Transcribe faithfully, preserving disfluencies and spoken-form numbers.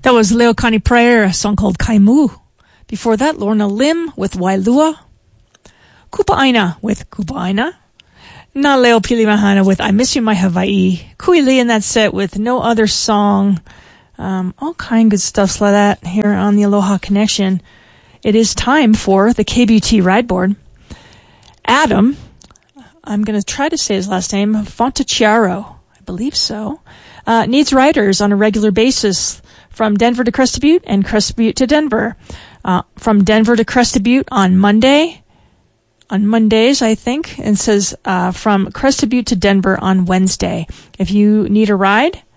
That was Leo Connie Prayer, a song called Kaimu. Before that, Lorna Lim with Wailua. Kupaina with Kupaina. Na Leo Pilimahana with I Miss You My Hawaii. Kui Lee in that set with No Other Song. Um, all kind of good stuff like that here on the Aloha Connection. It is time for the K B T Ride Board. Adam, I'm going to try to say his last name, Fontecchiaro, I believe so, uh, needs riders on a regular basis from Denver to Crested Butte and Crested Butte to Denver. Uh, from Denver to Crested Butte on Monday, on Mondays, I think, and says uh, from Crested Butte to Denver on Wednesday. If you need a ride,